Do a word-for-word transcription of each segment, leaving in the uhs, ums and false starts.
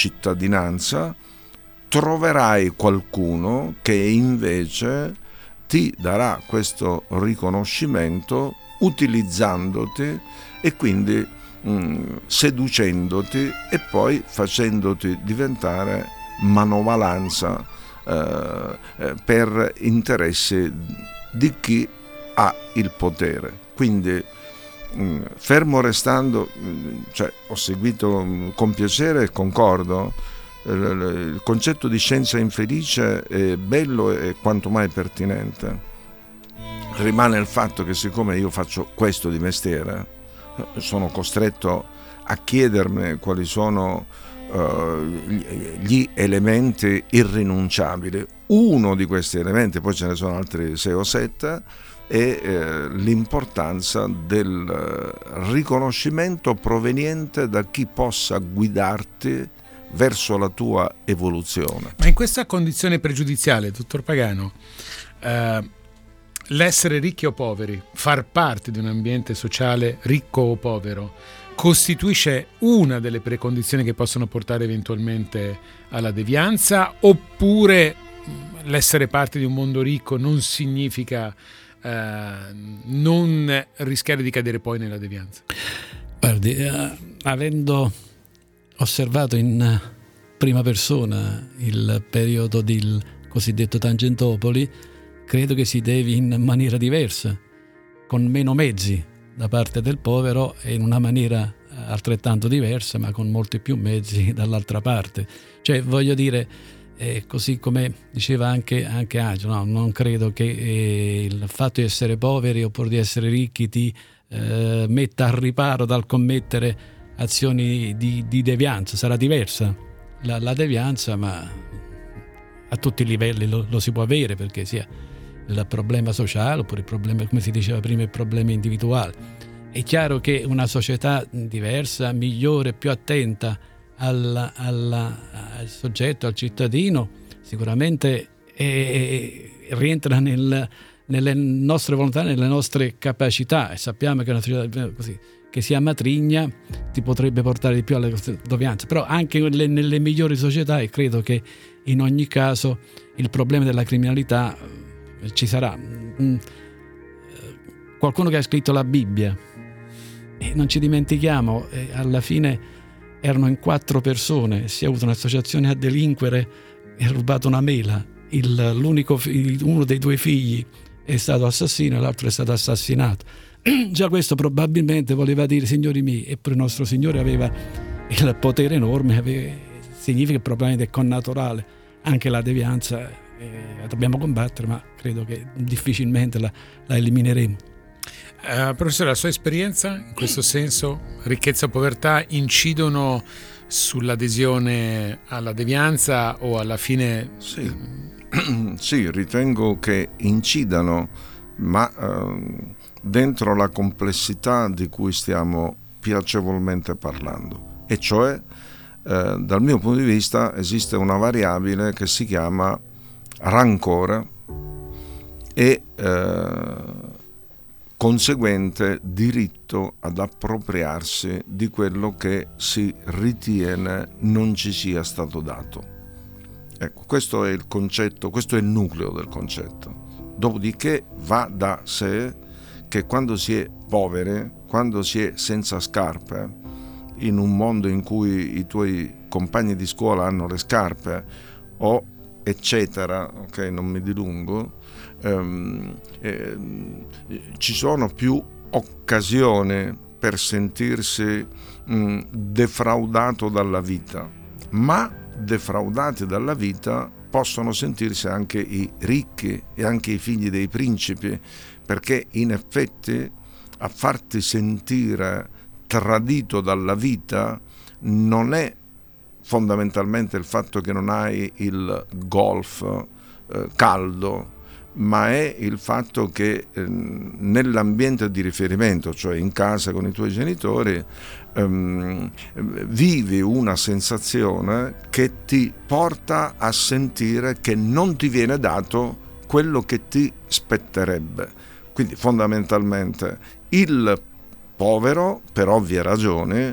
cittadinanza, troverai qualcuno che invece ti darà questo riconoscimento utilizzandoti e quindi mh, seducendoti e poi facendoti diventare manovalanza eh, eh, per interessi di chi ha il potere. Quindi mh, fermo restando, mh, cioè, ho seguito mh, con piacere e concordo. Il concetto di scienza infelice è bello e quanto mai pertinente. Rimane il fatto che siccome io faccio questo di mestiere, sono costretto a chiedermi quali sono uh, gli elementi irrinunciabili. Uno di questi elementi, poi ce ne sono altri sei o sette, è eh, l'importanza del riconoscimento proveniente da chi possa guidarti verso la tua evoluzione. Ma in questa condizione pregiudiziale, dottor Pagano, eh, l'essere ricchi o poveri, far parte di un ambiente sociale ricco o povero, costituisce una delle precondizioni che possono portare eventualmente alla devianza, oppure l'essere parte di un mondo ricco non significa eh, non rischiare di cadere poi nella devianza? Guardi, eh, avendo osservato in prima persona il periodo del cosiddetto Tangentopoli, credo che si devi in maniera diversa, con meno mezzi da parte del povero e in una maniera altrettanto diversa, ma con molti più mezzi dall'altra parte. Cioè, voglio dire, eh, così come diceva anche, anche Angelo, no, non credo che eh, il fatto di essere poveri oppure di essere ricchi ti eh, metta al riparo dal commettere azioni di, di devianza. Sarà diversa la, la devianza, ma a tutti i livelli lo, lo si può avere, perché sia il problema sociale oppure il problema, come si diceva prima, il problema individuale. È chiaro che una società diversa, migliore, più attenta alla, alla, al soggetto, al cittadino, sicuramente è, rientra nel, nelle nostre volontà, nelle nostre capacità, e sappiamo che una società così che sia matrigna ti potrebbe portare di più alle devianze, però anche nelle, nelle migliori società, e credo che in ogni caso il problema della criminalità ci sarà. Qualcuno che ha scritto la Bibbia, e non ci dimentichiamo, alla fine erano in quattro persone, si è avuto un'associazione a delinquere e ha rubato una mela. Il, l'unico, uno dei due figli è stato assassino e l'altro è stato assassinato. Già questo probabilmente voleva dire, signori miei, eppure il nostro Signore aveva il potere enorme, aveva, significa probabilmente è connaturale. Anche la devianza eh, dobbiamo combattere, ma credo che difficilmente la, la elimineremo. Uh, professore, la sua esperienza in questo senso, ricchezza o povertà, incidono sull'adesione alla devianza o alla fine? Sì, sì, ritengo che incidano, ma uh, dentro la complessità di cui stiamo piacevolmente parlando, e cioè eh, dal mio punto di vista esiste una variabile che si chiama rancore e eh, conseguente diritto ad appropriarsi di quello che si ritiene non ci sia stato dato. Ecco, questo è il concetto, questo è il nucleo del concetto. Dopodiché va da sé che quando si è poveri, quando si è senza scarpe, in un mondo in cui i tuoi compagni di scuola hanno le scarpe o eccetera, ok, non mi dilungo, ehm, eh, ci sono più occasioni per sentirsi mh, defraudato dalla vita, ma defraudati dalla vita possono sentirsi anche i ricchi e anche i figli dei principi, perché in effetti a farti sentire tradito dalla vita non è fondamentalmente il fatto che non hai il golf eh, caldo, ma è il fatto che eh, nell'ambiente di riferimento, cioè in casa con i tuoi genitori, ehm, vivi una sensazione che ti porta a sentire che non ti viene dato quello che ti spetterebbe. Quindi fondamentalmente il povero, per ovvie ragioni,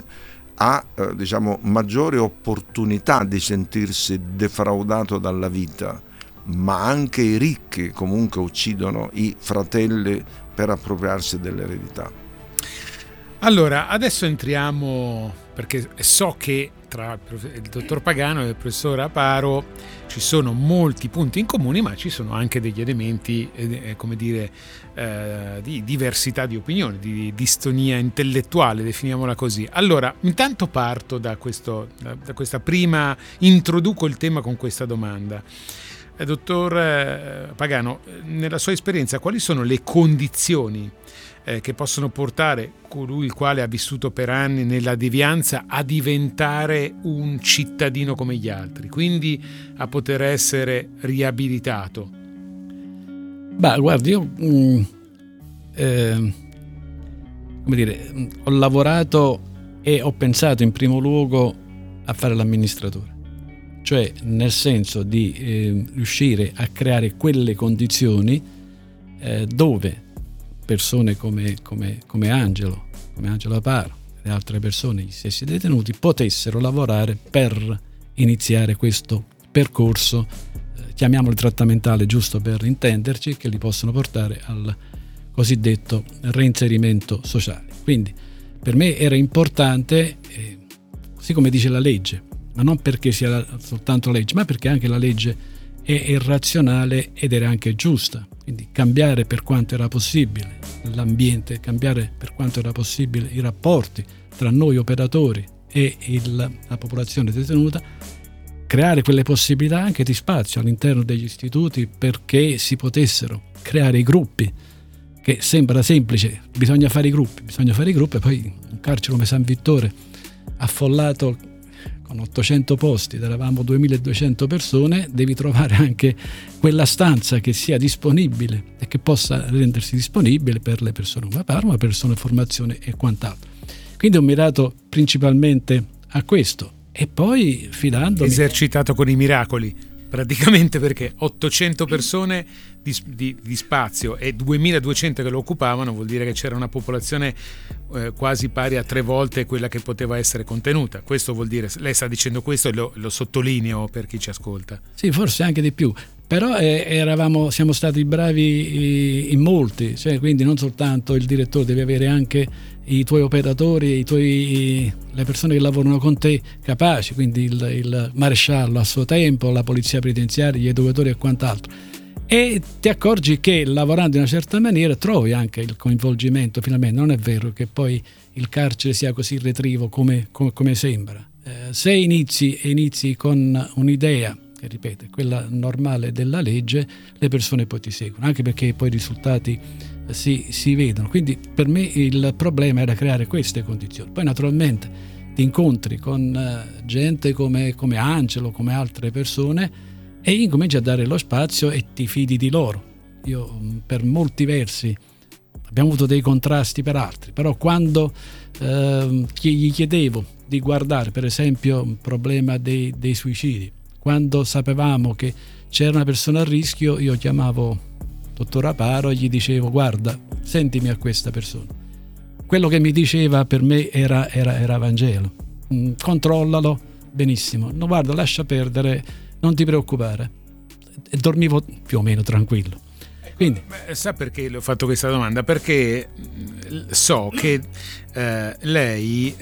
ha eh, diciamo maggiore opportunità di sentirsi defraudato dalla vita, ma anche i ricchi comunque uccidono i fratelli per appropriarsi dell'eredità. Allora, adesso entriamo, perché so che tra il dottor Pagano e il professor Aparo ci sono molti punti in comune, ma ci sono anche degli elementi, eh, come dire, eh, di diversità di opinioni, di distonia intellettuale, definiamola così. Allora, intanto parto da, questo, da, da questa prima, introduco il tema con questa domanda. Eh, dottor eh, Pagano, nella sua esperienza, quali sono le condizioni Eh, che possono portare colui il quale ha vissuto per anni nella devianza a diventare un cittadino come gli altri, quindi a poter essere riabilitato? Beh, guardi, io mh, eh, come dire, ho lavorato e ho pensato in primo luogo a fare l'amministratore, cioè nel senso di eh, riuscire a creare quelle condizioni eh, dove persone come, come, come Angelo, come Angelo Aparo e altre persone, gli stessi detenuti, potessero lavorare per iniziare questo percorso, eh, chiamiamolo trattamentale giusto per intenderci, che li possono portare al cosiddetto reinserimento sociale. Quindi per me era importante, eh, così come dice la legge, ma non perché sia soltanto legge, ma perché anche la legge è razionale ed era anche giusta, quindi cambiare per quanto era possibile l'ambiente, cambiare per quanto era possibile i rapporti tra noi operatori e il, la popolazione detenuta, creare quelle possibilità anche di spazio all'interno degli istituti perché si potessero creare i gruppi, che sembra semplice, bisogna fare i gruppi, bisogna fare i gruppi, e poi un carcere come San Vittore affollato con ottocento posti, eravamo duemiladuecento persone, devi trovare anche quella stanza che sia disponibile e che possa rendersi disponibile per le persone come Parma, persone formazione e quant'altro. Quindi ho mirato principalmente a questo e poi fidandomi... Esercitato con i miracoli, praticamente, perché ottocento persone di, di, di spazio e duemiladuecento che lo occupavano, vuol dire che c'era una popolazione eh, quasi pari a tre volte quella che poteva essere contenuta. Questo vuol dire, lei sta dicendo questo e lo, lo sottolineo per chi ci ascolta. Sì, forse anche di più, però eh, eravamo, siamo stati bravi in molti, cioè, quindi non soltanto il direttore, devi avere anche i tuoi operatori, i tuoi, le persone che lavorano con te capaci, quindi il, il maresciallo a suo tempo, la polizia penitenziaria, gli educatori e quant'altro. E ti accorgi che lavorando in una certa maniera trovi anche il coinvolgimento finalmente. Non è vero che poi il carcere sia così retrivo come, come, come sembra. Eh, se inizi, inizi con un'idea, che ripeto, quella normale della legge, le persone poi ti seguono, anche perché poi i risultati si, si vedono. Quindi per me il problema era creare queste condizioni. Poi naturalmente ti incontri con gente come, come Angelo, come altre persone, e incominci a dare lo spazio e ti fidi di loro. Io per molti versi abbiamo avuto dei contrasti per altri, però quando eh, gli chiedevo di guardare per esempio il problema dei, dei suicidi, quando sapevamo che c'era una persona a rischio, io chiamavo dottor Aparo e gli dicevo: guarda, sentimi a questa persona. Quello che mi diceva per me era, era, era Vangelo. Mm, controllalo, benissimo, no, guarda, lascia perdere, non ti preoccupare, e dormivo più o meno tranquillo. Quindi, sa perché le ho fatto questa domanda? Perché so che eh, lei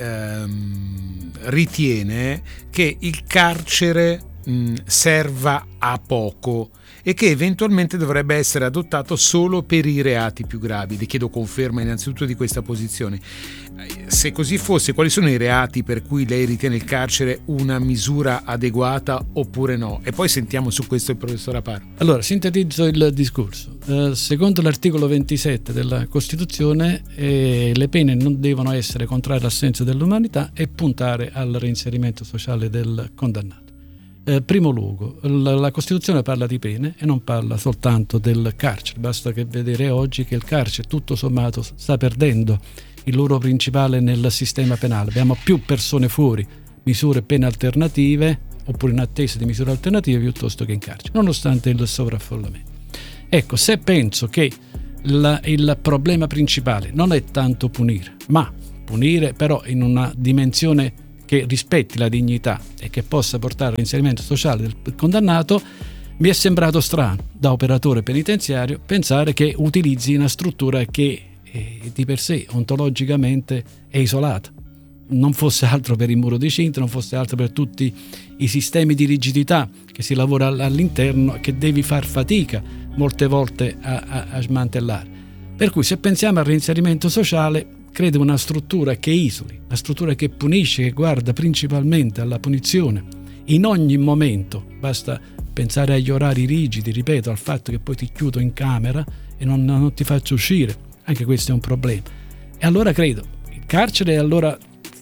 ehm, ritiene che il carcere mh, serva a poco e che eventualmente dovrebbe essere adottato solo per i reati più gravi. Le chiedo conferma innanzitutto di questa posizione. Se così fosse, quali sono i reati per cui lei ritiene il carcere una misura adeguata oppure no? E poi sentiamo su questo il professor Aparo. Allora, sintetizzo il discorso. Eh, secondo l'articolo ventisette della Costituzione, eh, le pene non devono essere contrarie al senso dell'umanità e puntare al reinserimento sociale del condannato. Eh, primo luogo, la, la Costituzione parla di pene e non parla soltanto del carcere. Basta che vedere oggi che il carcere tutto sommato sta perdendo il loro principale nel sistema penale. Abbiamo più persone fuori, misure pene alternative oppure in attesa di misure alternative piuttosto che in carcere, nonostante il sovraffollamento. Ecco, se penso che la, il problema principale non è tanto punire, ma punire però in una dimensione che rispetti la dignità e che possa portare all'inserimento sociale del condannato, mi è sembrato strano da operatore penitenziario pensare che utilizzi una struttura che eh, di per sé ontologicamente è isolata. Non fosse altro per il muro di cinta, non fosse altro per tutti i sistemi di rigidità che si lavora all'interno e che devi far fatica molte volte a, a, a smantellare. Per cui se pensiamo al reinserimento sociale, credo una struttura che isoli, una struttura che punisce, che guarda principalmente alla punizione in ogni momento. Basta pensare agli orari rigidi, ripeto, al fatto che poi ti chiudo in camera e non, non ti faccio uscire. Anche questo è un problema. E allora credo, il carcere allora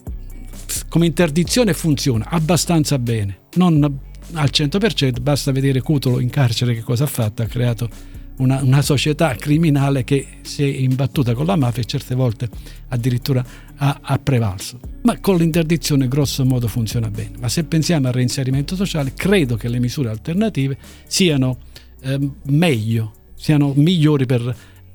come interdizione funziona abbastanza bene, non al cento per cento, basta vedere Cutolo in carcere che cosa ha fatto, ha creato una, una società criminale che si è imbattuta con la mafia e certe volte addirittura ha, ha prevalso, ma con l'interdizione grosso modo funziona bene. Ma se pensiamo al reinserimento sociale, credo che le misure alternative siano eh, meglio, siano migliori per,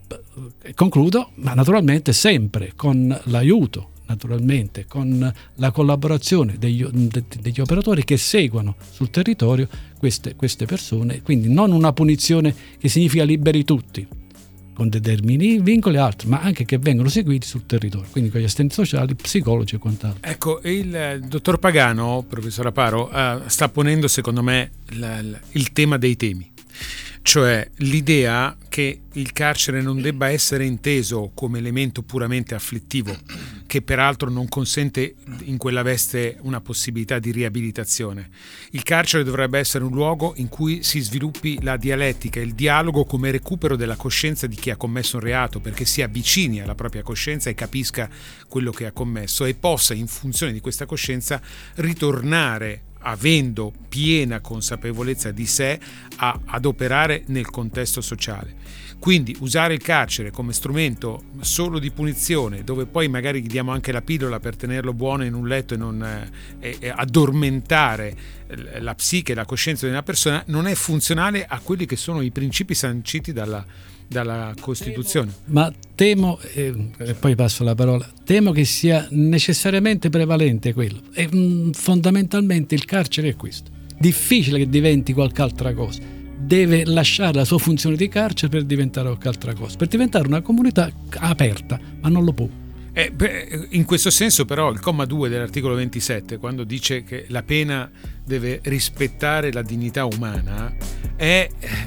eh, concludo, ma naturalmente sempre con l'aiuto, naturalmente con la collaborazione degli, de, degli operatori che seguono sul territorio queste, queste persone, quindi non una punizione che significa liberi tutti con determinati vincoli e altri, ma anche che vengono seguiti sul territorio, quindi con gli assistenti sociali, psicologi e quant'altro. Ecco, il, il dottor Pagano, professor Aparo, uh, sta ponendo secondo me la, la, il tema dei temi, cioè l'idea che il carcere non debba essere inteso come elemento puramente afflittivo, che peraltro non consente in quella veste una possibilità di riabilitazione. Il carcere dovrebbe essere un luogo in cui si sviluppi la dialettica, il dialogo come recupero della coscienza di chi ha commesso un reato, perché si avvicini alla propria coscienza e capisca quello che ha commesso e possa, in funzione di questa coscienza, ritornare avendo piena consapevolezza di sé a, ad operare nel contesto sociale. Quindi usare il carcere come strumento solo di punizione, dove poi magari gli diamo anche la pillola per tenerlo buono in un letto e non eh, e addormentare la psiche e la coscienza di una persona, non è funzionale a quelli che sono i principi sanciti dalla dalla Costituzione. Ma temo, eh, e poi passo la parola, temo che sia necessariamente prevalente quello. E, mh, fondamentalmente il carcere è questo. Difficile che diventi qualche altra cosa. Deve lasciare la sua funzione di carcere per diventare qualche altra cosa, per diventare una comunità aperta, ma non lo può. Eh, beh, in questo senso però il comma due dell'articolo ventisette, quando dice che la pena deve rispettare la dignità umana, è,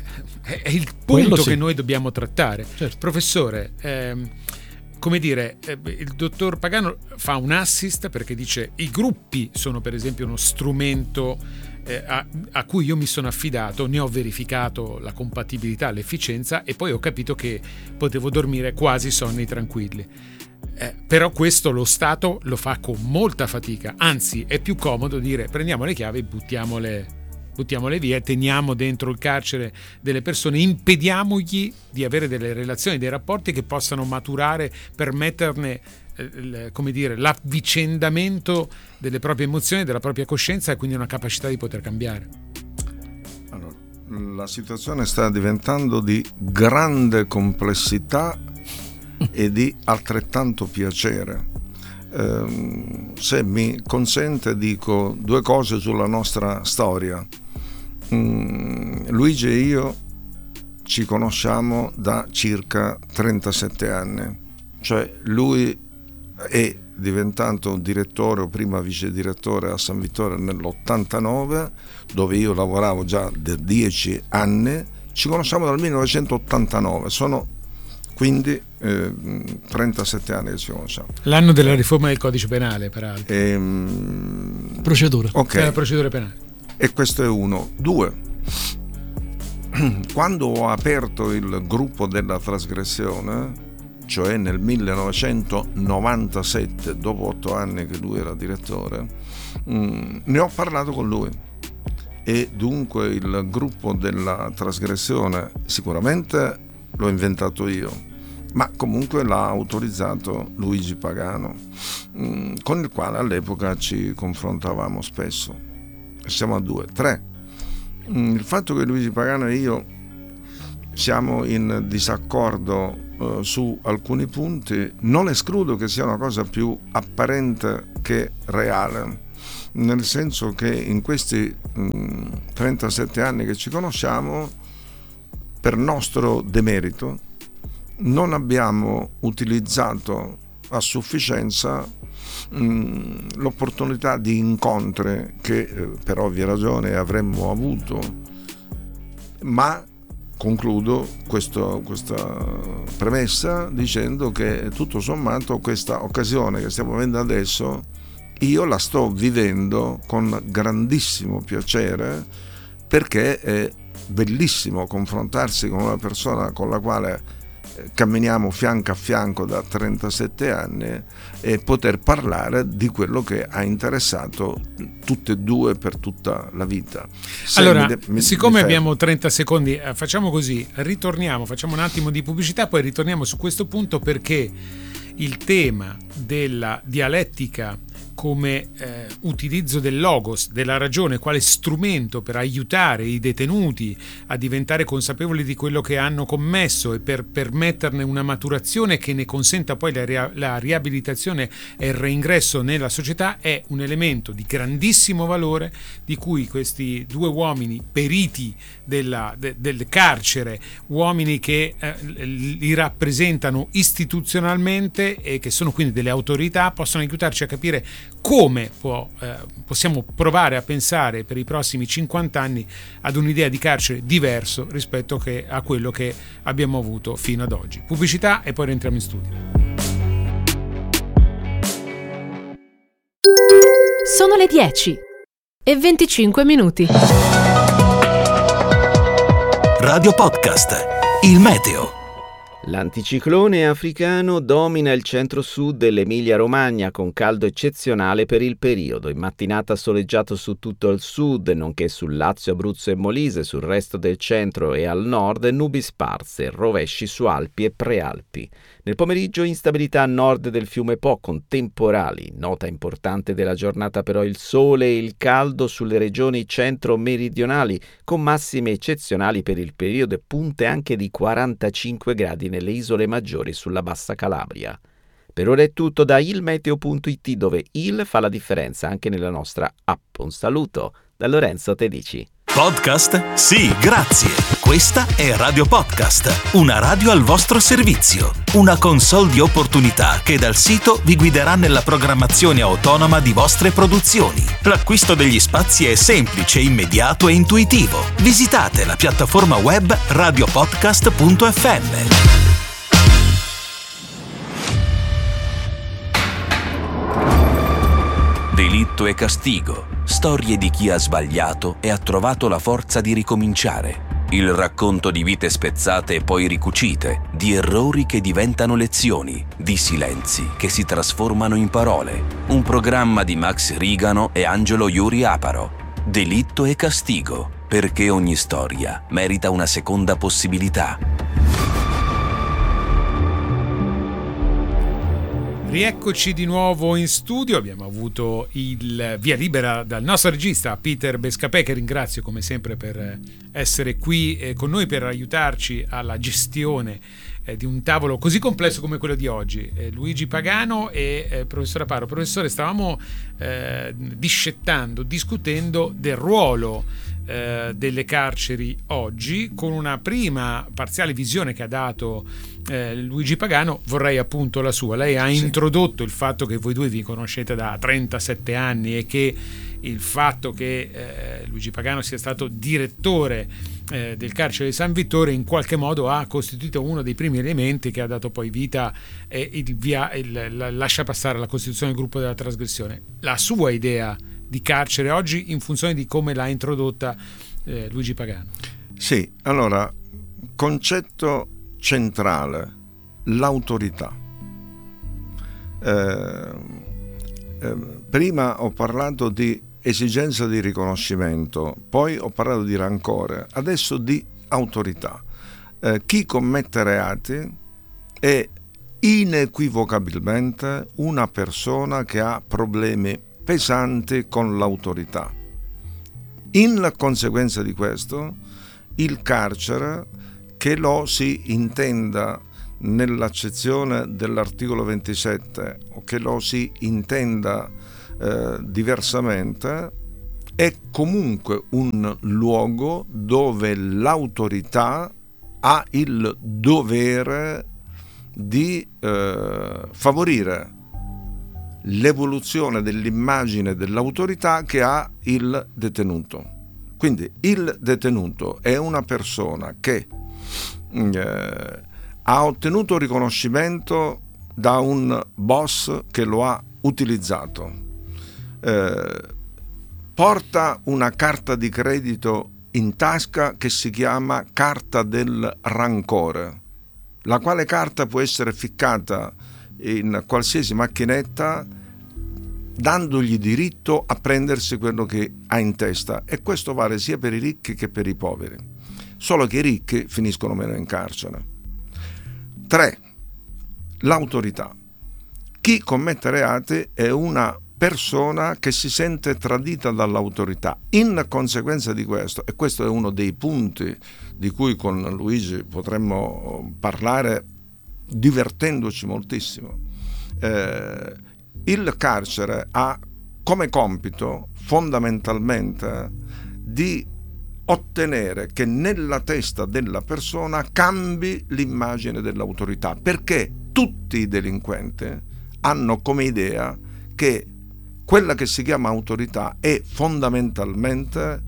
è il punto sì. che noi dobbiamo trattare. Certo. Professore, ehm, come dire, eh, il dottor Pagano fa un assist perché dice i gruppi sono per esempio uno strumento eh, a, a cui io mi sono affidato, ne ho verificato la compatibilità, l'efficienza e poi ho capito che potevo dormire quasi sonni tranquilli. Eh, però questo lo Stato lo fa con molta fatica, anzi è più comodo dire prendiamo le chiavi e buttiamole, buttiamole via, teniamo dentro il carcere delle persone, impediamogli di avere delle relazioni, dei rapporti che possano maturare, permetterne eh, come dire, l'avvicendamento delle proprie emozioni, della propria coscienza e quindi una capacità di poter cambiare. Allora, la situazione sta diventando di grande complessità e di altrettanto piacere. Eh, se mi consente dico due cose sulla nostra storia. Mm, Luigi e io ci conosciamo da circa trentasette anni, cioè lui è diventato direttore o prima vice direttore a San Vittore nell'ottantanove, dove io lavoravo già da dieci anni. Ci conosciamo dal millenovecentottantanove, sono quindi eh, trentasette anni che ci conosciamo. L'anno della riforma del codice penale, peraltro. Ehm... Procedura. Ok. La procedura penale. E questo è uno. Due. Quando ho aperto il gruppo della trasgressione, cioè nel millenovecentonovantasette, dopo otto anni che lui era direttore, mh, ne ho parlato con lui. E dunque il gruppo della trasgressione sicuramente l'ho inventato io, ma comunque l'ha autorizzato Luigi Pagano, mh, con il quale all'epoca ci confrontavamo spesso. Siamo a due. Tre, mh, il fatto che Luigi Pagano e io siamo in disaccordo uh, su alcuni punti non escludo che sia una cosa più apparente che reale. nel senso che in questi mh, trentasette anni che ci conosciamo, per nostro demerito, non abbiamo utilizzato a sufficienza mh, l'opportunità di incontri che eh, per ovvie ragioni avremmo avuto, ma concludo questo, questa premessa dicendo che tutto sommato questa occasione che stiamo avendo adesso io la sto vivendo con grandissimo piacere, perché è bellissimo confrontarsi con una persona con la quale camminiamo fianco a fianco da trentasette anni e poter parlare di quello che ha interessato tutte e due per tutta la vita. Se allora, mi, mi, siccome mi abbiamo trenta secondi, eh, facciamo così, ritorniamo, facciamo un attimo di pubblicità, poi ritorniamo su questo punto, perché il tema della dialettica come eh, utilizzo del logos, della ragione, quale strumento per aiutare i detenuti a diventare consapevoli di quello che hanno commesso e per permetterne una maturazione che ne consenta poi la, ria- la riabilitazione e il reingresso nella società, è un elemento di grandissimo valore di cui questi due uomini periti della, de- del carcere, uomini che eh, li rappresentano istituzionalmente e che sono quindi delle autorità, possono aiutarci a capire come può, eh, possiamo provare a pensare per i prossimi cinquanta anni ad un'idea di carcere diverso rispetto che a quello che abbiamo avuto fino ad oggi. Pubblicità e poi rientriamo in studio. Sono le dieci e venticinque minuti. Radio Podcast, il meteo. L'anticiclone africano domina il centro-sud dell'Emilia-Romagna con caldo eccezionale per il periodo. In mattinata soleggiato su tutto il sud, nonché sul Lazio, Abruzzo e Molise, sul resto del centro e al nord nubi sparse, rovesci su Alpi e Prealpi. Nel pomeriggio instabilità a nord del fiume Po con temporali. Nota importante della giornata però il sole e il caldo sulle regioni centro-meridionali con massime eccezionali per il periodo e punte anche di quarantacinque gradi nelle isole maggiori sulla bassa Calabria. Per ora è tutto da ilmeteo punto it, dove il fa la differenza anche nella nostra app. Un saluto da Lorenzo Tedici. Podcast? Sì, grazie. Questa è Radio Podcast, una radio al vostro servizio. Una console di opportunità che dal sito vi guiderà nella programmazione autonoma di vostre produzioni. L'acquisto degli spazi è semplice, immediato e intuitivo. Visitate la piattaforma web radiopodcast punto effe emme. Delitto e castigo. Storie di chi ha sbagliato e ha trovato la forza di ricominciare. Il racconto di vite spezzate e poi ricucite, di errori che diventano lezioni, di silenzi che si trasformano in parole. Un programma di Max Rigano e Angelo Iuri Aparo. Delitto e castigo, perché ogni storia merita una seconda possibilità. Rieccoci di nuovo in studio, abbiamo avuto il via libera dal nostro regista Peter Bescapè, che ringrazio come sempre per essere qui con noi per aiutarci alla gestione di un tavolo così complesso come quello di oggi. Luigi Pagano e eh, professore Aparo. Professore, stavamo eh, discettando, discutendo del ruolo eh, delle carceri oggi, con una prima parziale visione che ha dato eh, Luigi Pagano. Vorrei appunto la sua. Lei ha sì. introdotto il fatto che voi due vi conoscete da trentasette anni e che il fatto che eh, Luigi Pagano sia stato direttore eh, del carcere di San Vittore in qualche modo ha costituito uno dei primi elementi che ha dato poi vita e il via, il, la, lascia passare alla costituzione del gruppo della trasgressione. La sua idea di carcere oggi in funzione di come l'ha introdotta eh, Luigi Pagano. Sì, allora, concetto centrale, l'autorità. Eh, eh, prima ho parlato di esigenza di riconoscimento, poi ho parlato di rancore, adesso di autorità. Eh, chi commette reati è inequivocabilmente una persona che ha problemi pesanti con l'autorità. In conseguenza di questo, il carcere, che lo si intenda nell'accezione dell'articolo ventisette o che lo si intenda eh, diversamente, è comunque un luogo dove l'autorità ha il dovere di eh, favorire l'evoluzione dell'immagine dell'autorità che ha il detenuto. Quindi il detenuto è una persona che eh, ha ottenuto riconoscimento da un boss che lo ha utilizzato, eh, porta una carta di credito in tasca che si chiama carta del rancore, la quale carta può essere ficcata in qualsiasi macchinetta dandogli diritto a prendersi quello che ha in testa, e questo vale sia per i ricchi che per i poveri, solo che i ricchi finiscono meno in carcere. tre. L'autorità. Chi commette reati è una persona che si sente tradita dall'autorità. In conseguenza di questo, e questo è uno dei punti di cui con Luigi potremmo parlare divertendoci moltissimo, eh, il carcere ha come compito fondamentalmente di ottenere che nella testa della persona cambi l'immagine dell'autorità, perché tutti i delinquenti hanno come idea che quella che si chiama autorità è fondamentalmente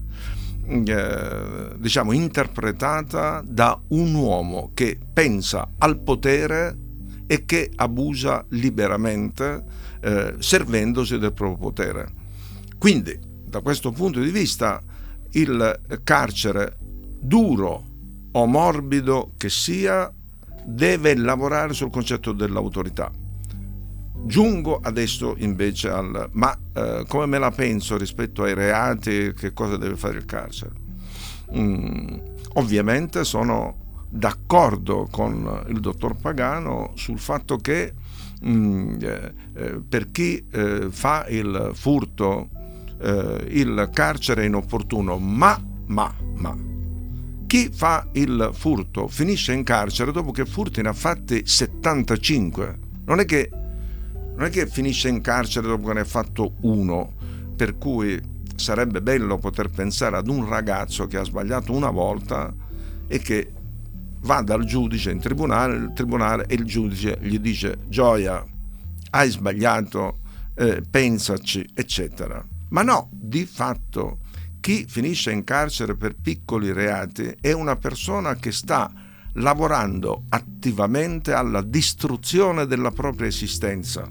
eh, diciamo interpretata da un uomo che pensa al potere e che abusa liberamente eh, servendosi del proprio potere. Quindi da questo punto di vista il carcere, duro o morbido che sia, deve lavorare sul concetto dell'autorità. Giungo adesso invece al ma eh, come me la penso rispetto ai reati, che cosa deve fare il carcere? Mm, ovviamente sono d'accordo con il dottor Pagano sul fatto che mm, eh, per chi eh, fa il furto eh, il carcere è inopportuno, ma ma ma chi fa il furto finisce in carcere dopo che furti ne ha fatti settantacinque. Non è che, non è che finisce in carcere dopo che ne ha fatto uno, per cui sarebbe bello poter pensare ad un ragazzo che ha sbagliato una volta e che va dal giudice in tribunale, il tribunale e il giudice gli dice: Gioia, hai sbagliato, eh, pensaci, eccetera. Ma no, di fatto chi finisce in carcere per piccoli reati è una persona che sta lavorando attivamente alla distruzione della propria esistenza.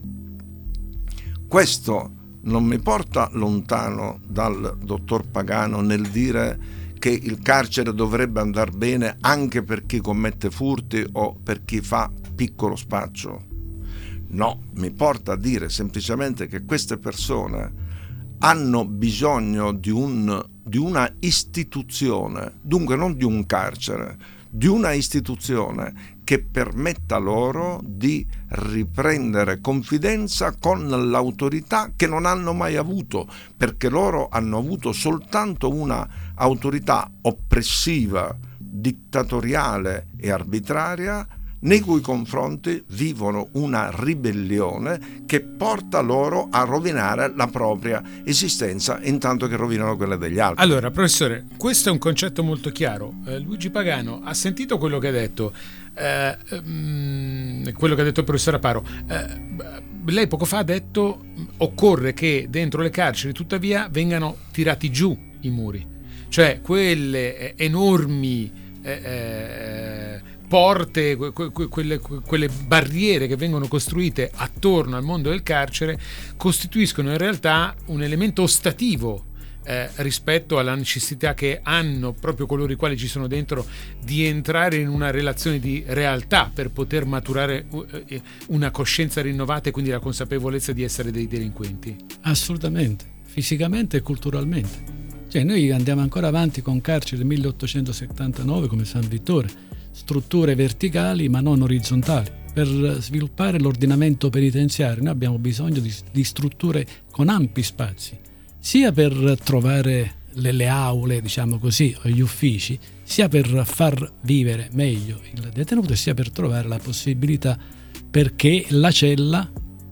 Questo non mi porta lontano dal dottor Pagano nel dire che il carcere dovrebbe andar bene anche per chi commette furti o per chi fa piccolo spaccio. No, mi porta a dire semplicemente che queste persone hanno bisogno di, un, di una istituzione, dunque non di un carcere, di una istituzione che permetta loro di riprendere confidenza con l'autorità che non hanno mai avuto, perché loro hanno avuto soltanto una autorità oppressiva, dittatoriale e arbitraria, nei cui confronti vivono una ribellione che porta loro a rovinare la propria esistenza intanto che rovinano quella degli altri. Allora, professore, questo è un concetto molto chiaro. Eh, Luigi Pagano ha sentito quello che ha detto, eh, mh, quello che ha detto il professor Aparo. Eh, lei poco fa ha detto occorre che dentro le carceri tuttavia vengano tirati giù i muri, cioè quelle enormi eh, eh, porte, que- que- quelle, quelle barriere che vengono costruite attorno al mondo del carcere costituiscono in realtà un elemento ostativo eh, rispetto alla necessità che hanno proprio coloro i quali ci sono dentro di entrare in una relazione di realtà per poter maturare una coscienza rinnovata e quindi la consapevolezza di essere dei delinquenti. Assolutamente, fisicamente e culturalmente. Cioè noi andiamo ancora avanti con carceri del milleottocentosettantanove come San Vittore, strutture verticali ma non orizzontali. Per sviluppare l'ordinamento penitenziario noi abbiamo bisogno di, di strutture con ampi spazi, sia per trovare le, le aule, diciamo così, o gli uffici, sia per far vivere meglio il detenuto, sia per trovare la possibilità perché la cella,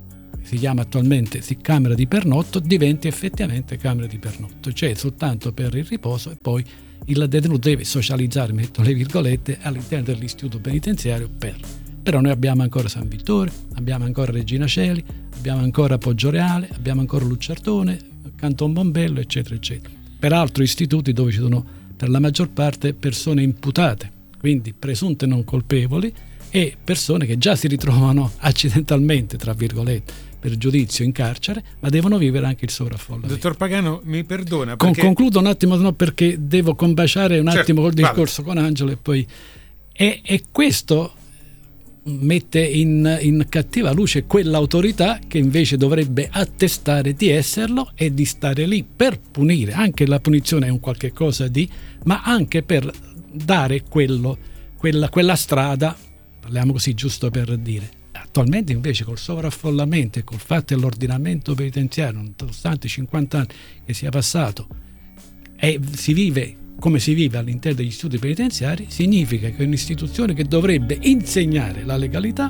si chiama attualmente sì, camera di pernotto, diventi effettivamente camera di pernotto, cioè soltanto per il riposo, e poi il detenuto deve socializzare, metto le virgolette, all'interno dell'istituto penitenziario per. Però noi abbiamo ancora San Vittore, abbiamo ancora Regina Coeli, abbiamo ancora Poggioreale, abbiamo ancora Lucciardone, Canton Mombello, eccetera, eccetera. Peraltro istituti dove ci sono per la maggior parte persone imputate, quindi presunte non colpevoli, e persone che già si ritrovano accidentalmente, tra virgolette, per giudizio in carcere, ma devono vivere anche il sovraffollamento. Dottor Pagano, mi perdona perché... perché... Concludo un attimo, no, perché devo combaciare un certo, attimo col discorso vale. con Angelo e poi... E, e questo mette in, in cattiva luce quell'autorità che invece dovrebbe attestare di esserlo e di stare lì per punire. Anche la punizione è un qualche cosa di... ma anche per dare quello, quella, quella strada, parliamo così giusto per dire. Attualmente invece col sovraffollamento e col fatto che l'ordinamento penitenziario, nonostante cinquanta anni che sia passato, e si vive come si vive all'interno degli istituti penitenziari, significa che un'istituzione che dovrebbe insegnare la legalità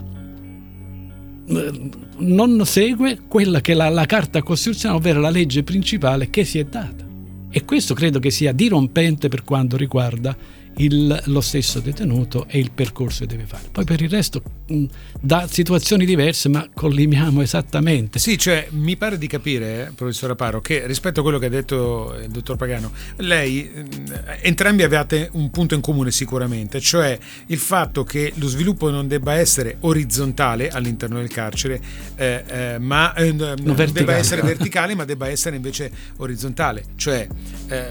non segue quella che è la, la Carta Costituzionale, ovvero la legge principale che si è data. E questo credo che sia dirompente per quanto riguarda il, lo stesso detenuto e il percorso che deve fare. Poi per il resto mh, da situazioni diverse, ma collimiamo esattamente. Sì, cioè mi pare di capire, eh, professor Aparo, che rispetto a quello che ha detto il dottor Pagano, lei eh, entrambi avete un punto in comune sicuramente, cioè il fatto che lo sviluppo non debba essere orizzontale all'interno del carcere, eh, eh, ma eh, non debba essere verticale, ma debba essere invece orizzontale, cioè eh,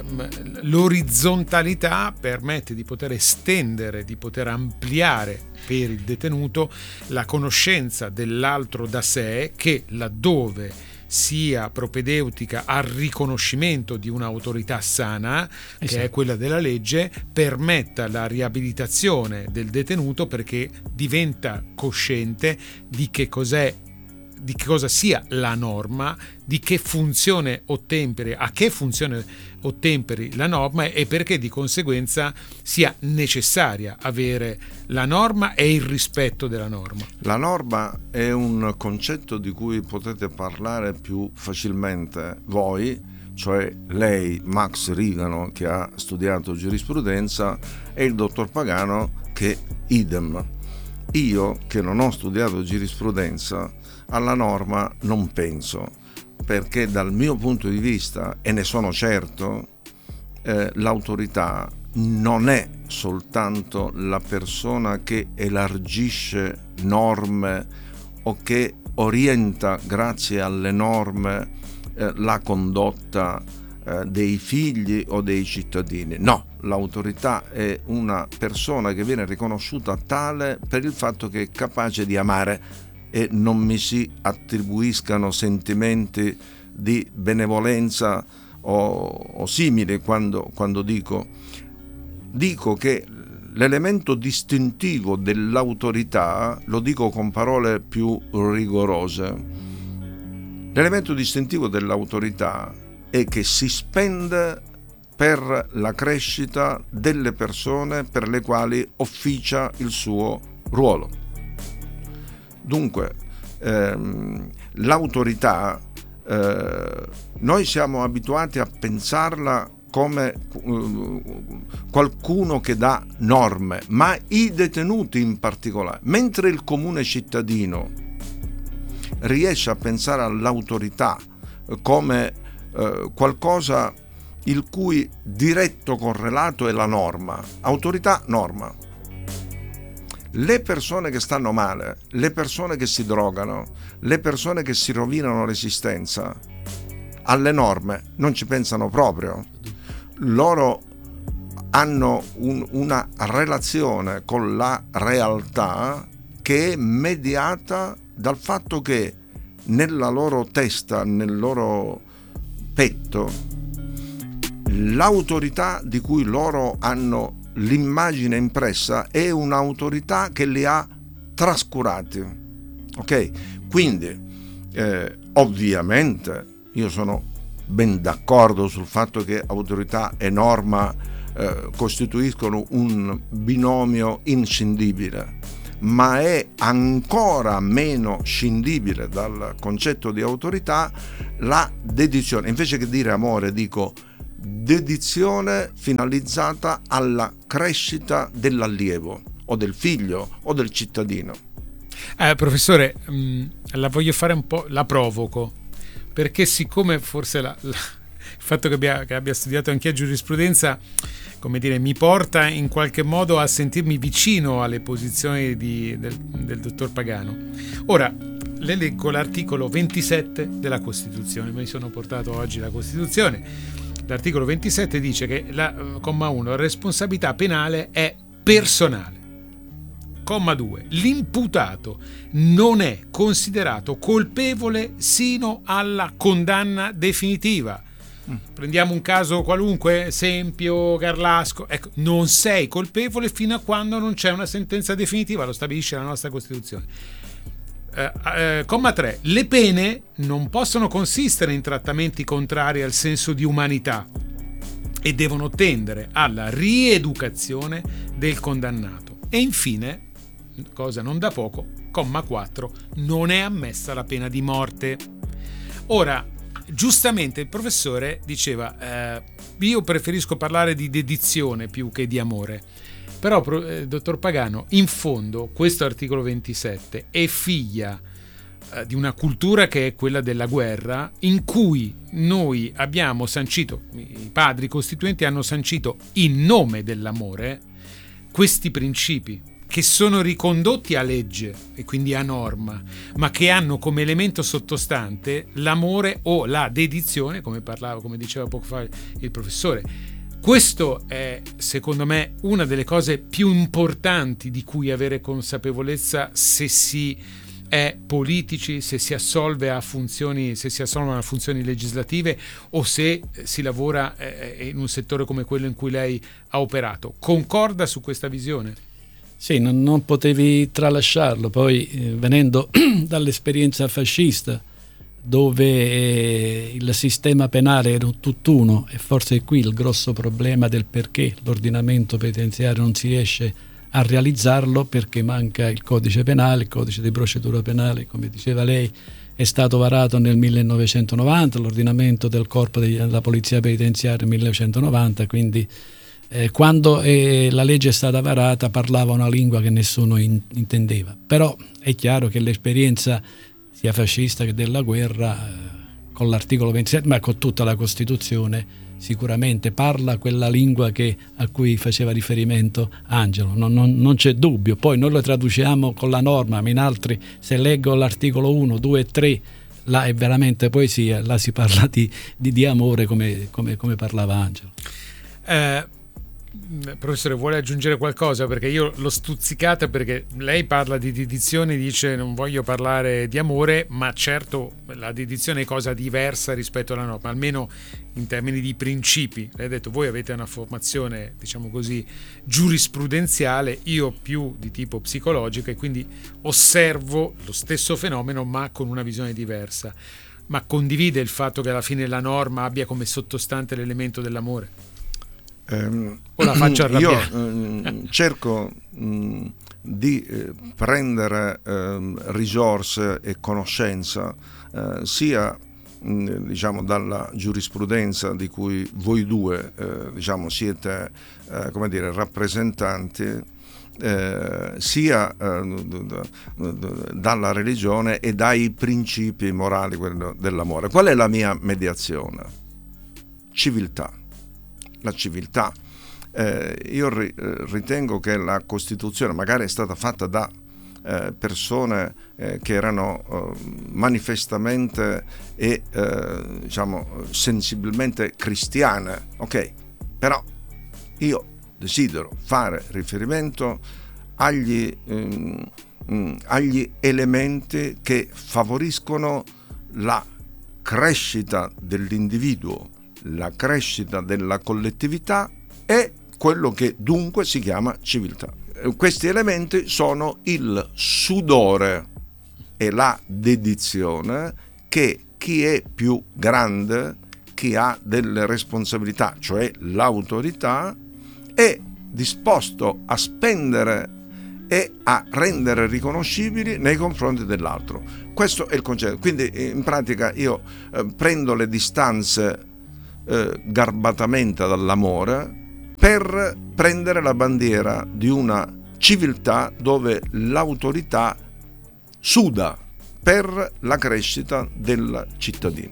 l'orizzontalità permette di poter estendere, di poter ampliare per il detenuto la conoscenza dell'altro da sé, che laddove sia propedeutica al riconoscimento di un'autorità sana, che esatto. è quella della legge, permetta la riabilitazione del detenuto perché diventa cosciente di che cos'è, di che cosa sia la norma, di che funzione ottemperi, a che funzione ottemperi la norma e perché di conseguenza sia necessaria avere la norma e il rispetto della norma. La norma è un concetto di cui potete parlare più facilmente voi, cioè lei, Max Rigano, che ha studiato giurisprudenza, e il dottor Pagano, che idem. Io, che non ho studiato giurisprudenza, alla norma non penso, perché dal mio punto di vista, e ne sono certo, eh, l'autorità non è soltanto la persona che elargisce norme o che orienta grazie alle norme eh, la condotta eh, dei figli o dei cittadini. No, l'autorità è una persona che viene riconosciuta tale per il fatto che è capace di amare e non mi si attribuiscano sentimenti di benevolenza o, o simili quando, quando dico, dico che l'elemento distintivo dell'autorità, lo dico con parole più rigorose, l'elemento distintivo dell'autorità è che si spende per la crescita delle persone per le quali officia il suo ruolo. Dunque, ehm, l'autorità, eh, noi siamo abituati a pensarla come eh, qualcuno che dà norme, ma i detenuti in particolare, mentre il comune cittadino riesce a pensare all'autorità come eh, qualcosa il cui diretto correlato è la norma, autorità, norma. Le persone che stanno male, le persone che si drogano, le persone che si rovinano l'esistenza, alle norme non ci pensano proprio. Loro hanno un, una relazione con la realtà che è mediata dal fatto che nella loro testa, nel loro petto, l'autorità di cui loro hanno l'immagine impressa è un'autorità che li ha trascurati. Ok? Quindi eh, ovviamente io sono ben d'accordo sul fatto che autorità e norma eh, costituiscono un binomio inscindibile, ma è ancora meno scindibile dal concetto di autorità la dedizione. Invece che dire amore, dico dedizione finalizzata alla crescita dell'allievo o del figlio o del cittadino. Eh, professore, mh, la voglio fare un po', la provoco, perché siccome forse la, la, il fatto che abbia, che abbia studiato anche giurisprudenza, come dire, mi porta in qualche modo a sentirmi vicino alle posizioni di, del, del dottor Pagano. Ora, le leggo l'articolo ventisette della Costituzione, mi sono portato oggi la Costituzione. L'articolo ventisette dice che la comma uno, la responsabilità penale è personale. Comma due, l'imputato non è considerato colpevole sino alla condanna definitiva. Prendiamo un caso qualunque, esempio Garlasco, ecco, non sei colpevole fino a quando non c'è una sentenza definitiva, lo stabilisce la nostra Costituzione. Eh, eh, comma tre, le pene non possono consistere in trattamenti contrari al senso di umanità e devono tendere alla rieducazione del condannato. E infine, cosa non da poco, comma quattro, non è ammessa la pena di morte. Ora, giustamente il professore diceva eh, io preferisco parlare di dedizione più che di amore, però eh, dottor Pagano, in fondo questo articolo ventisette è figlia eh, di una cultura che è quella della guerra, in cui noi abbiamo sancito, i padri costituenti hanno sancito in nome dell'amore questi principi che sono ricondotti a legge e quindi a norma, ma che hanno come elemento sottostante l'amore o la dedizione, come parlava, come diceva poco fa il professore. Questo è, secondo me, una delle cose più importanti di cui avere consapevolezza se si è politici, se si assolve a funzioni, se si assolvono a funzioni legislative o se si lavora in un settore come quello in cui lei ha operato. Concorda su questa visione? Sì, non, non potevi tralasciarlo. Poi eh, venendo dall'esperienza fascista, dove eh, il sistema penale era un tutt'uno, e forse è qui il grosso problema del perché l'ordinamento penitenziario non si riesce a realizzarlo, perché manca il codice penale, il codice di procedura penale, come diceva lei, è stato varato nel millenovecentonovanta, l'ordinamento del corpo della polizia penitenziaria nel millenovecentonovanta, quindi Eh, quando eh, la legge è stata varata parlava una lingua che nessuno in, intendeva. Però è chiaro che l'esperienza sia fascista che della guerra eh, con l'articolo ventisette, ma con tutta la Costituzione, sicuramente parla quella lingua che, a cui faceva riferimento Angelo, non, non, non c'è dubbio. Poi noi lo traduciamo con la norma, ma in altri, se leggo l'articolo uno, due e tre, là è veramente poesia, là si parla di, di, di amore come, come, come parlava Angelo. Eh, professore, vuole aggiungere qualcosa? Perché io l'ho stuzzicata, perché lei parla di dedizione, dice non voglio parlare di amore, ma certo la dedizione è cosa diversa rispetto alla norma, almeno in termini di principi. Lei ha detto voi avete una formazione, diciamo così, giurisprudenziale, io più di tipo psicologico, e quindi osservo lo stesso fenomeno ma con una visione diversa. Ma condivide il fatto che alla fine la norma abbia come sottostante l'elemento dell'amore? Um, o la faccio arrabbiare? Io um, cerco um, di eh, prendere um, risorse e conoscenza uh, sia um, diciamo dalla giurisprudenza di cui voi due uh, diciamo siete uh, come dire rappresentanti, Eh, sia eh, d- d- dalla religione e dai principi morali, quello dell'amore. Qual è la mia mediazione? Civiltà. La civiltà. Eh, io ri- ritengo che la Costituzione magari è stata fatta da eh, persone eh, che erano eh, manifestamente e eh, diciamo sensibilmente cristiane, ok? Però io desidero fare riferimento agli, ehm, agli elementi che favoriscono la crescita dell'individuo, la crescita della collettività e quello che dunque si chiama civiltà. Questi elementi sono il sudore e la dedizione che chi è più grande, chi ha delle responsabilità, cioè l'autorità, è disposto a spendere e a rendere riconoscibili nei confronti dell'altro. Questo è il concetto. Quindi in pratica io eh, prendo le distanze eh, garbatamente dall'amore per prendere la bandiera di una civiltà dove l'autorità suda per la crescita del cittadino.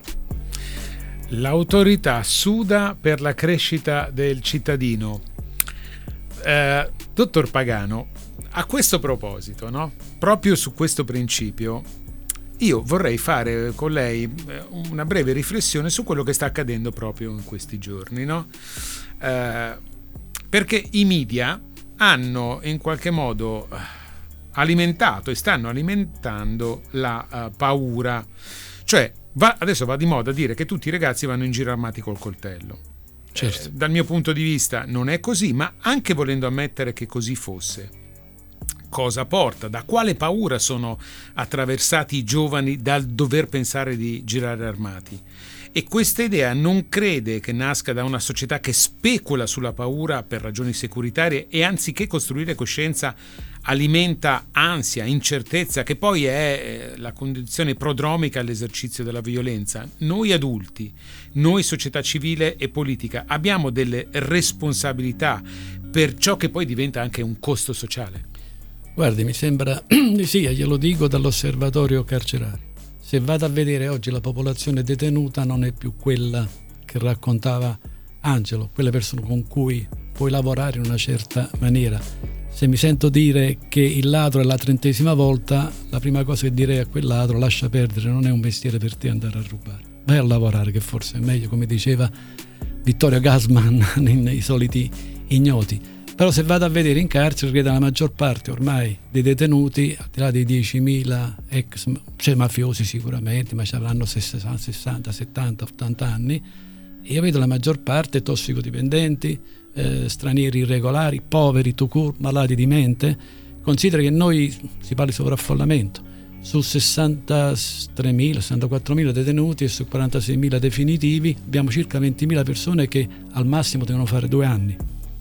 L'autorità suda per la crescita del cittadino. Eh, dottor Pagano, a questo proposito, no? Proprio su questo principio, io vorrei fare con lei una breve riflessione su quello che sta accadendo proprio in questi giorni, no? Eh, perché i media hanno in qualche modo alimentato e stanno alimentando la uh, paura. Cioè, va, adesso va di moda dire che tutti i ragazzi vanno in giro armati col coltello. Certo. Eh, dal mio punto di vista non è così, ma anche volendo ammettere che così fosse, cosa porta? Da quale paura sono attraversati i giovani dal dover pensare di girare armati? E questa idea non crede che nasca da una società che specula sulla paura per ragioni securitarie e anziché costruire coscienza alimenta ansia, incertezza, che poi è la condizione prodromica all'esercizio della violenza. Noi adulti, noi società civile e politica abbiamo delle responsabilità per ciò che poi diventa anche un costo sociale. Guardi, mi sembra di sì, glielo dico dall'osservatorio carcerario. Se vado a vedere oggi la popolazione detenuta non è più quella che raccontava Angelo, quelle persone con cui puoi lavorare in una certa maniera. Se mi sento dire che il ladro è la trentesima volta, la prima cosa che direi a quel ladro: lascia perdere, non è un mestiere per te andare a rubare, vai a lavorare che forse è meglio, come diceva Vittorio Gassman nei soliti ignoti. Però se vado a vedere in carcere, credo la maggior parte ormai dei detenuti, al di là dei diecimila ex, cioè mafiosi sicuramente, ma ci avranno sessanta, settanta, ottanta anni, e io vedo la maggior parte tossicodipendenti, eh, stranieri irregolari, poveri, tout court, malati di mente. Considera che noi, si parla di sovraffollamento, su sessantatremila, sessantaquattromila detenuti e su quarantaseimila definitivi abbiamo circa ventimila persone che al massimo devono fare due anni.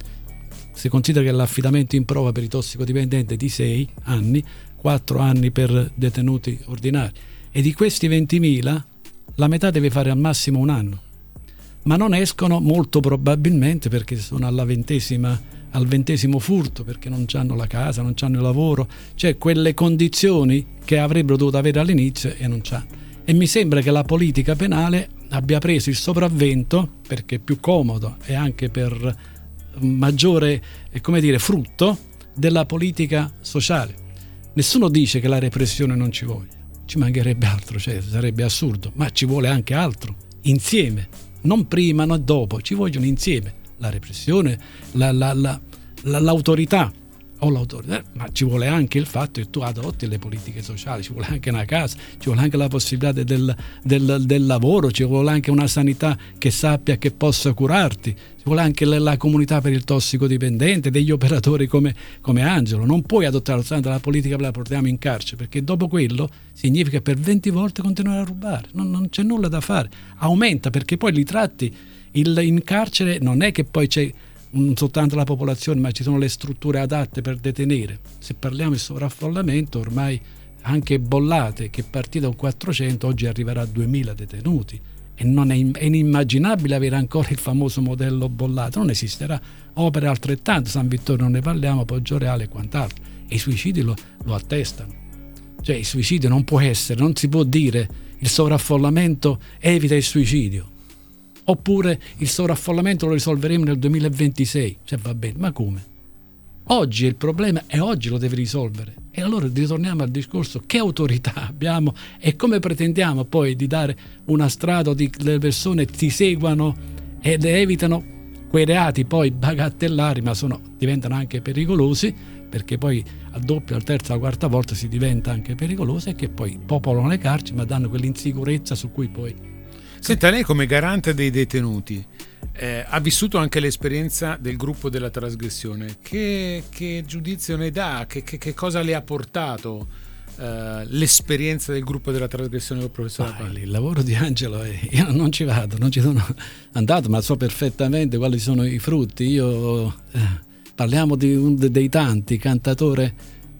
Si considera che l'affidamento in prova per i tossicodipendenti è di sei anni, quattro anni per detenuti ordinari, e di questi ventimila la metà deve fare al massimo un anno, ma non escono molto probabilmente perché sono alla ventesima, al ventesimo furto, perché non hanno la casa, non hanno il lavoro, cioè quelle condizioni che avrebbero dovuto avere all'inizio e non c'hanno. E mi sembra che la politica penale abbia preso il sopravvento perché è più comodo e anche per maggiore, come dire, frutto della politica sociale. Nessuno dice che la repressione non ci voglia, ci mancherebbe altro, cioè sarebbe assurdo, ma ci vuole anche altro, insieme, non prima, non dopo, ci vogliono insieme la repressione, la, la, la, la, l'autorità o l'autorità, ma ci vuole anche il fatto che tu adotti le politiche sociali, ci vuole anche una casa, ci vuole anche la possibilità del, del, del lavoro, ci vuole anche una sanità che sappia che possa curarti, ci vuole anche la, la comunità per il tossicodipendente, degli operatori come, come Angelo. Non puoi adottare soltanto la politica per la portiamo in carcere, perché dopo quello significa per venti volte continuare a rubare, non, non c'è nulla da fare, aumenta, perché poi li tratti il, in carcere, non è che poi c'è non soltanto la popolazione, ma ci sono le strutture adatte per detenere. Se parliamo di sovraffollamento, ormai anche Bollate, che partì da un quattrocento, oggi arriverà a duemila detenuti, e non è, è inimmaginabile avere ancora il famoso modello Bollate, non esisterà. Opere altrettanto, San Vittorio non ne parliamo, Poggioreale e quant'altro, e i suicidi lo, lo attestano. Cioè il suicidio non può essere, non si può dire il sovraffollamento evita il suicidio, oppure il sovraffollamento lo risolveremo nel duemilaventisei, cioè va bene, ma come? Oggi è il problema e oggi lo deve risolvere. E allora ritorniamo al discorso: che autorità abbiamo e come pretendiamo poi di dare una strada, di le persone ti seguano ed evitano quei reati poi bagattellari, ma sono, diventano anche pericolosi, perché poi al doppio, al terzo, alla quarta volta si diventa anche pericolosi, e che poi popolano le carceri ma danno quell'insicurezza su cui poi... Senta, lei come garante dei detenuti eh, ha vissuto anche l'esperienza del gruppo della trasgressione. Che, che giudizio ne dà? Che, che, che cosa le ha portato eh, l'esperienza del gruppo della trasgressione col professor Palli? Il lavoro di Angelo è, io non ci vado, non ci sono andato, ma so perfettamente quali sono i frutti. Io eh, parliamo di un dei tanti, cantatore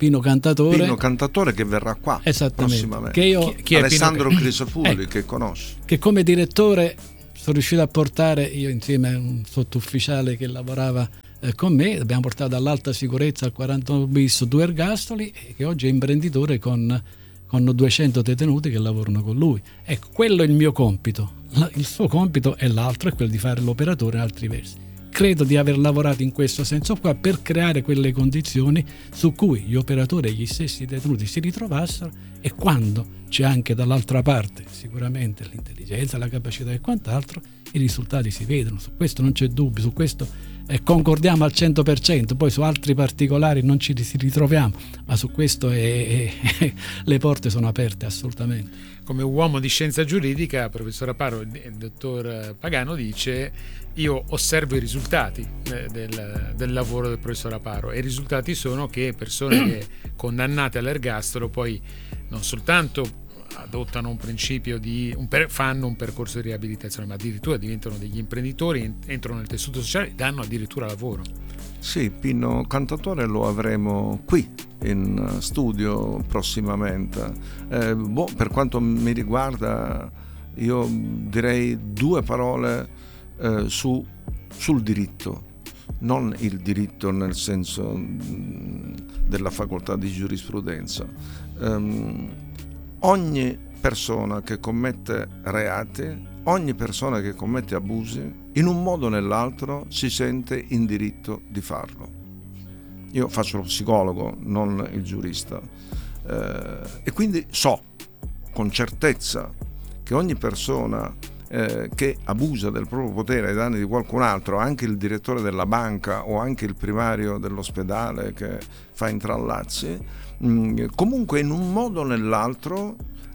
Pino Cantatore. Pino Cantatore che verrà qua prossimamente. Che io, chi, chi Alessandro Pino... Crisafulli, ecco, che conosci. Che come direttore sono riuscito a portare, io insieme a un sottufficiale che lavorava eh, con me, abbiamo portato dall'alta sicurezza al quarantuno bis due ergastoli, e che oggi è imprenditore con, con duecento detenuti che lavorano con lui. Ecco, quello è il mio compito. Il suo compito è l'altro, è quello di fare l'operatore in altri versi. Credo di aver lavorato in questo senso qua per creare quelle condizioni su cui gli operatori e gli stessi detenuti si ritrovassero, e quando c'è anche dall'altra parte sicuramente l'intelligenza, la capacità e quant'altro, i risultati si vedono. Su questo non c'è dubbio, su questo eh, concordiamo al cento per cento. Poi su altri particolari non ci si ritroviamo, ma su questo è, è, le porte sono aperte assolutamente. Come uomo di scienza giuridica, professor Aparo, il dottor Pagano dice: io osservo i risultati del, del lavoro del professor Aparo, e i risultati sono che persone che condannate all'ergastolo poi non soltanto adottano un principio di un per, fanno un percorso di riabilitazione, ma addirittura diventano degli imprenditori, entrano nel tessuto sociale e danno addirittura lavoro. Sì, Pino Cantatore lo avremo qui in studio prossimamente. Eh, boh, per quanto mi riguarda, io direi due parole eh, su, sul diritto. Non il diritto nel senso mh, della facoltà di giurisprudenza. Um, ogni persona che commette reati, ogni persona che commette abusi, in un modo o nell'altro si sente in diritto di farlo. Io faccio lo psicologo, non il giurista, eh, e quindi so con certezza che ogni persona eh, che abusa del proprio potere ai danni di qualcun altro, anche il direttore della banca o anche il primario dell'ospedale che fa intrallazzi, mh, comunque in un modo o nell'altro,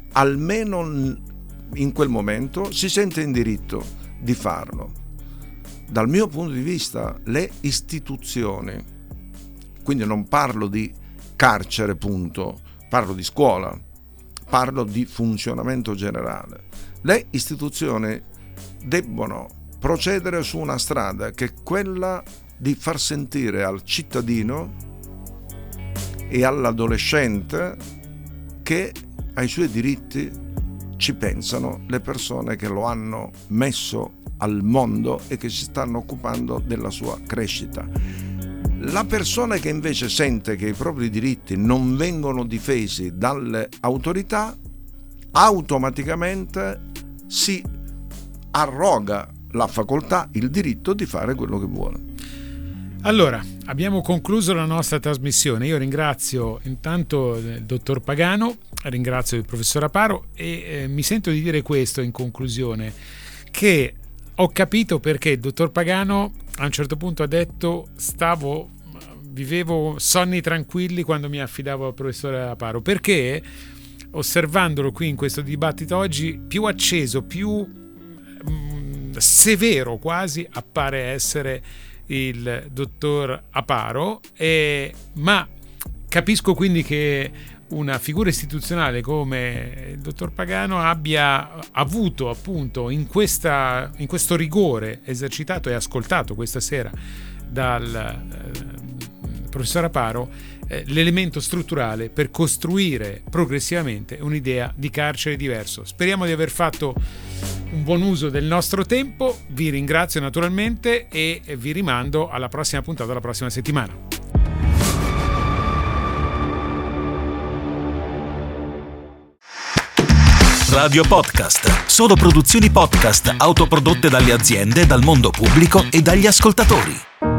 almeno in quel momento, si sente in diritto di farlo. Dal mio punto di vista, le istituzioni, quindi non parlo di carcere punto, parlo di scuola, parlo di funzionamento generale, le istituzioni debbono procedere su una strada che è quella di far sentire al cittadino e all'adolescente che ai suoi diritti ci pensano le persone che lo hanno messo al mondo e che si stanno occupando della sua crescita. La persona che invece sente che i propri diritti non vengono difesi dalle autorità, automaticamente si arroga la facoltà, il diritto di fare quello che vuole. Allora, abbiamo concluso la nostra trasmissione. Io ringrazio intanto il dottor Pagano, ringrazio il professor Aparo e eh, mi sento di dire questo in conclusione, che ho capito perché il dottor Pagano a un certo punto ha detto stavo, vivevo sonni tranquilli quando mi affidavo al professore Aparo, perché osservandolo qui in questo dibattito oggi, più acceso, più mh, severo quasi appare essere il dottor Aparo, eh, ma capisco quindi che una figura istituzionale come il dottor Pagano abbia avuto appunto in, questa, in questo rigore esercitato e ascoltato questa sera dal eh, professor Aparo eh, l'elemento strutturale per costruire progressivamente un'idea di carcere diverso. Speriamo di aver fatto un buon uso del nostro tempo, vi ringrazio naturalmente e vi rimando alla prossima puntata, la prossima settimana. Radio Podcast. Solo produzioni podcast autoprodotte dalle aziende, dal mondo pubblico e dagli ascoltatori.